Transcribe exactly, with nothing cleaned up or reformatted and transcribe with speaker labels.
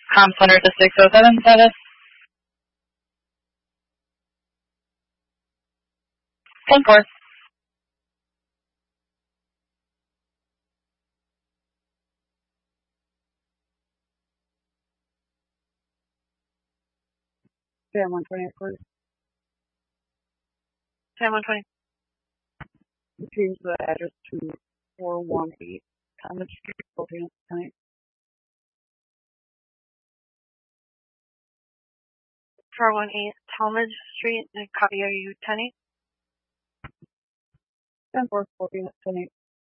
Speaker 1: Com Center to six oh seven status. ten four.
Speaker 2: Sam one twenty, please.
Speaker 1: Sam one twenty.
Speaker 2: Change the address to four one eight Thomas Street, Spokane tonight.
Speaker 1: four one eight Talmadge Street, and copy, are you ten eight?
Speaker 2: ten four, Spokane tonight.